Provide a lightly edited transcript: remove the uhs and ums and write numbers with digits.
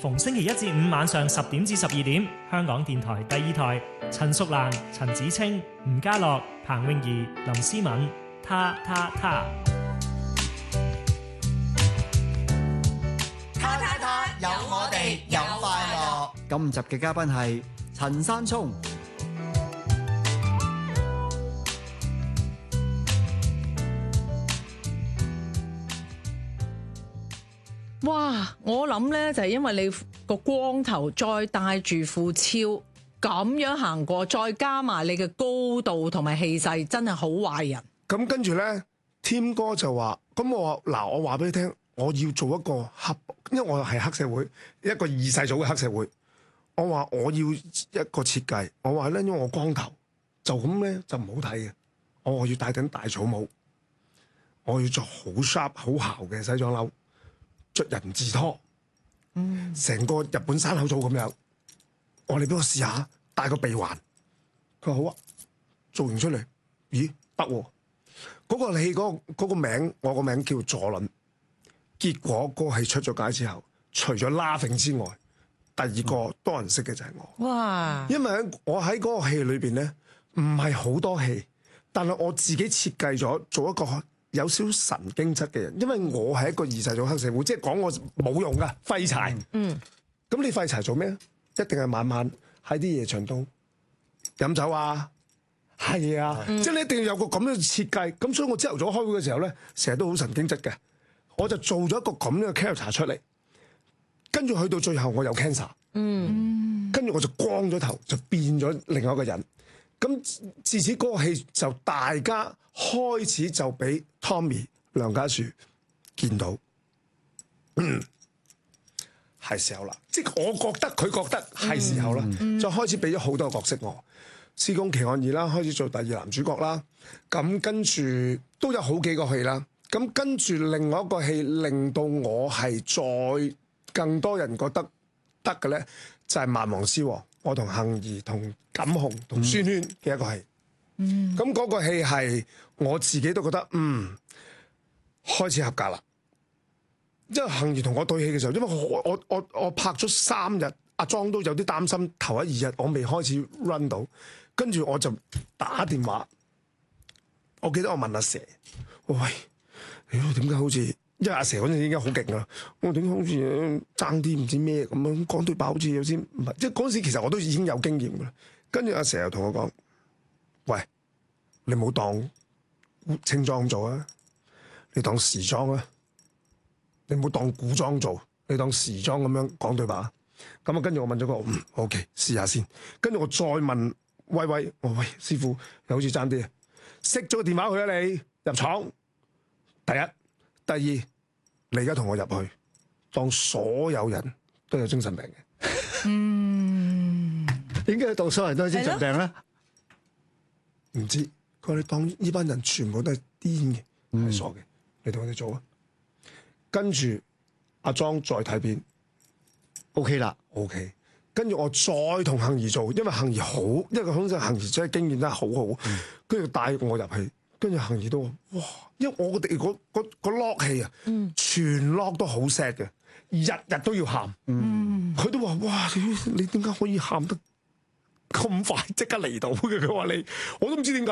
逢星期一至五晚上10點至12點，香港電台第2台，陳淑蘭、陳子清、吳家樂、彭詠儀、林思敏，他。 有我哋有快樂。 今集嘅嘉賓係陳山聰。 哇！我諗咧就係因為你個光頭，再戴住副超咁樣行過，再加埋你嘅高度同埋氣勢，真係好壞人。 咁跟住咧，添哥就話：咁我話嗱，我話俾你聽，我要做一個黑，因為我係黑社會一個二世祖嘅黑社會。我話我要一個設計，我話咧，因為我光頭就咁咧就唔好睇嘅。我要戴頂大草帽，我要着好 sharp 好姣嘅西裝褸。着人字拖，成個日本山口組咁樣。我哋俾我試下戴個鼻環，佢話好啊。做完出嚟，咦得喎？嗰個戲嗰個名，我個名叫佐倫。結果嗰個戲出咗街之後，除咗 Laughing 之外，第二個多人識嘅就係我。 哇！ 因為我喺嗰個戲裏邊咧，唔係好多戲，但係我自己設計咗做一個有少少神經質嘅人，因為我係一個二世祖黑社會，即係講我冇用噶廢柴。咁你廢柴做咩？一定係晚晚喺啲夜場度飲酒啊，係啊，即係你一定要有個咁樣嘅設計。咁所以我朝頭早開會嘅時候咧，成日都好神經質嘅。我就做咗一個咁樣嘅 character 出嚟，跟住去到最後我有 cancer，跟住我就光咗頭，就變咗另外一個人。咁自此嗰個戲就大家開始就俾 Tommy 梁家樹見到，係時候啦。即係我覺得佢覺得係時候啦，就開始俾咗好多個角色我。《施公奇案2》啦，開始做第2男主角啦。咁跟住都有好幾個戲啦。咁跟住另外一個戲令到我係再更多人覺得得嘅咧，就係《萬王獅王》。我同杏兒、同錦鴻、同孫軒嘅一個戲，咁嗰個戲係我自己都覺得開始合格啦。因為杏兒同我對戲嘅時候，因為我拍咗3日，阿莊都有啲擔心頭1、2日我未開始 run 到，跟住我就打電話，我記得我問阿蛇，喂，點解好似？因為阿蛇嗰陣已經好勁噶啦，我點解好似爭啲唔知咩咁樣講對白，好似有啲唔係，即係嗰陣時其實我都已經有經驗噶啦。跟住阿蛇又同我講：喂，你冇當清裝做啊，你當時裝啊，你冇當古裝做，你當時裝咁樣講對白啊。咁啊，跟住我問咗個OK，試下先。跟住我再問威，我喂師傅，又好似爭啲啊，熄咗個電話佢啊，你入廠。第一，第二。你而家同我入去，當所有人都有精神病嘅。 點解當所有人都有精神病咧？ 唔知佢話你當呢班人全部都係癲嘅，係傻嘅，你同我哋做啊。跟住阿莊再睇片 OK 啦 ，OK。跟住我再同杏兒做，因為杏兒好，因為佢好似杏兒真係經驗得好好，跟住帶我入去。跟住杏兒都話：哇！因為我哋個 lock 戲啊，全 lock 都好 sad 嘅，日日都要喊。佢都話：哇！你點解可以喊得咁快，即刻嚟到嘅？佢話你，我都唔知點解。